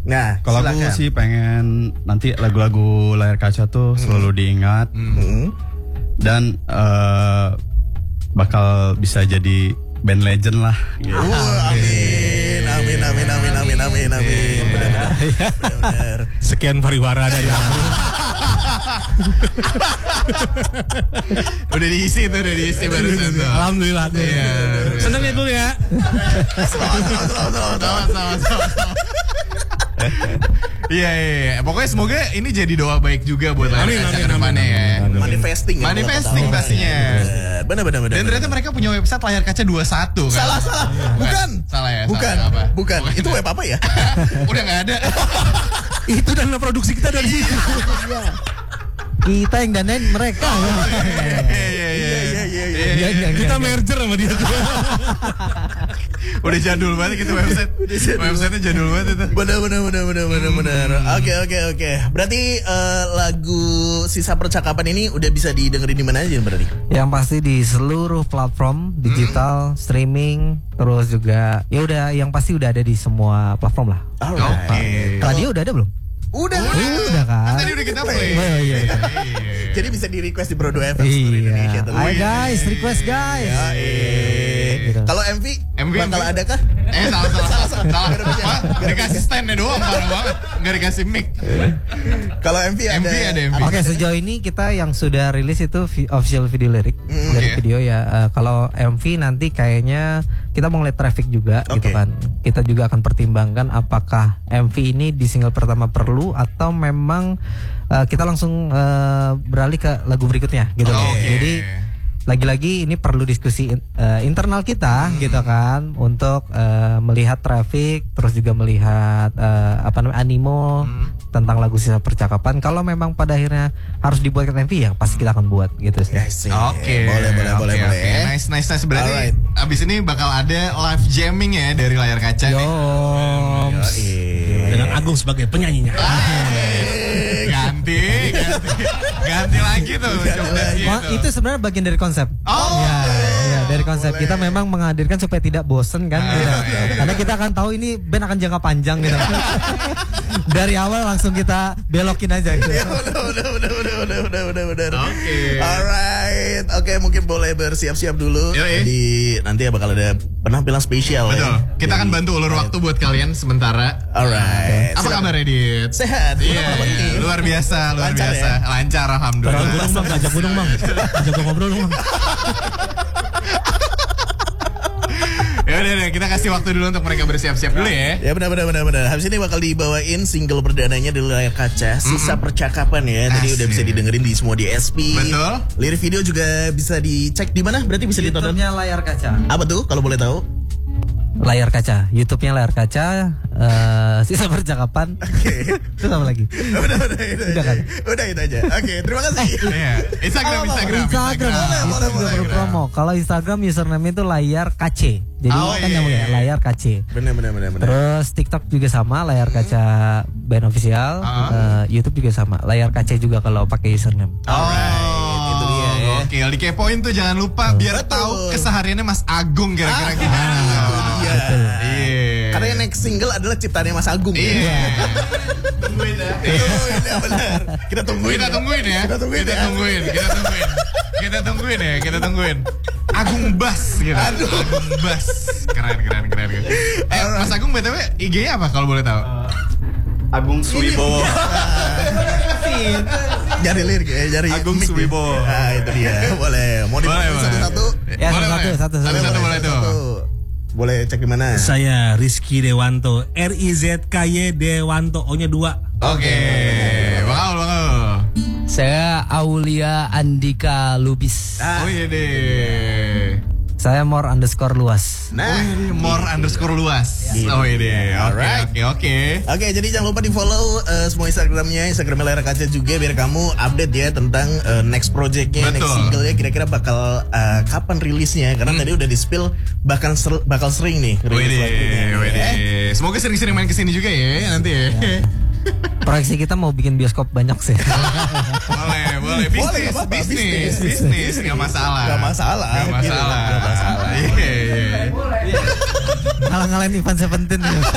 Nah, Kalau aku sih pengen nanti lagu-lagu layar kaca tuh selalu diingat dan bakal bisa jadi band legend lah. Gitu. Amin. Benar. Sekian pariwara dari aku. Udah diisi barusan tuh. Alhamdulillah. Iya. Seneng ya dulu ya. Sama. Iya. Pokoknya semoga ini jadi doa baik juga buat layar kaca ke depannya ya. Manifesting pastinya. Benar. Dan ternyata mereka punya website layar kaca 21 kan? Salah. Bukan. Salah ya? Bukan. Itu web apa ya? Udah gak ada. Itu dana produksi kita dari situ. Kita yang danain mereka. Iya. Kita merger sama dia. Udah jadul banget gitu website. Websitenya jadul banget itu. Benar. Oke. Berarti lagu Sisa Percakapan ini udah bisa didengerin di mana aja berarti? Yang pasti di seluruh platform digital, streaming, terus juga ya udah yang pasti udah ada di semua platform lah. Alright. Radio udah ada belum? Udah kan? Tadi udah kita play. Oh, iya. Jadi bisa di request di Brodo FM Indonesia. Ayo guys, request guys. Gitu. Kalau MV bakal ada kah? Salah. Dikasih standnya doang, parah banget. Nggak dikasih mic. Kalau MV ada. Oke, sejauh ini kita yang sudah rilis itu official video lirik dari video ya. Kalau MV nanti kayaknya kita mau ngeliat traffic juga gitu kan. Kita juga akan pertimbangkan apakah MV ini di single pertama perlu atau memang kita langsung beralih ke lagu berikutnya gitu. Jadi lagi-lagi ini perlu diskusi internal kita gitu kan untuk melihat traffic, terus juga melihat animo tentang lagu Sisa Percakapan. Kalau memang pada akhirnya harus dibuatkan MV ya pasti kita akan buat gitu sih. Oke. Boleh. Nice. Berarti abis ini bakal ada live jamming ya dari layar kaca nih. Dengan Agung sebagai penyanyinya. Ganti lagi tuh. Itu sebenarnya bagian dari konsep. Ya, dari konsep kita memang menghadirkan supaya tidak bosen kan. Karena kita akan tahu ini band akan jangka panjang gitu. Dari awal langsung kita belokin aja gitu. Benar. Alright. Oke, mungkin boleh bersiap-siap dulu. Jadi nanti bakal ada penampilan spesial. Betul. Kita akan bantu ulur waktu buat kalian sementara. Alright. Apa kabar Edit? Sehat. Luar biasa. Lancar alhamdulillah. Ajak gunung bang. Ajak gua ngobrol dong bang. Ya udah, kita kasih waktu dulu untuk mereka bersiap-siap dulu ya. Ya benar. Habis ini bakal dibawain single perdananya di layar kaca, Sisa Percakapan ya. Tadi udah bisa didengerin di semua DSP. Betul. Lirik video juga bisa dicek di mana? Berarti bisa ditonton. YouTube-nya Layar Kaca. Apa tuh kalau boleh tahu? Layar Kaca, YouTube-nya Layar Kaca, Sisa Percakapan. Oke. Terus apa lagi? Udah itu aja. Oke, terima kasih. Instagram. Boleh. Promo. Kalau Instagram username itu Layar KC. Jadi kan namanya Layar KC. Benar. Terus TikTok juga sama Layar Kaca Band Official. YouTube juga sama Layar KC juga kalau pakai username. Itu dia ya. Oke, dikepoin tuh jangan lupa biar tahu kesehariannya Mas Agung kira-kira gimana. Karena yang next single adalah ciptaannya Mas Agung. Tungguin ya. Benar. Kita tungguin ya. Agung Bass gitu. Agung Bass. Keren. Mas Agung BTW IG-nya apa kalau boleh tahu? Agung Suwibowo. Jari lirik ya, jari Agung mic Suwibowo. Nah, itu dia. Boleh. Mau dipanggil satu-satu? Ya, satu. Boleh tuh. Boleh cek di mana? Saya Rizky Dewanto, RIZKY Dewanto, O-nya 2. Oke. Bang Aul. Saya Aulia Andika Lubis. Oh iya deh. Saya _luas. Nah, _luas. Oh iya deh. Oke. Oke, jadi jangan lupa di follow semua Instagramnya Layar Kaca juga biar kamu update ya tentang next projectnya, next single-nya kira-kira bakal kapan rilisnya. Karena tadi udah di spill bakal sering nih rilis lagunya. Semoga sering-sering main kesini juga ya nanti ya. Proyeksi kita mau bikin bioskop banyak sih. Boleh. Bisnis. Gak masalah. Iya. Ngalah-ngalahin Ivan Seventeen.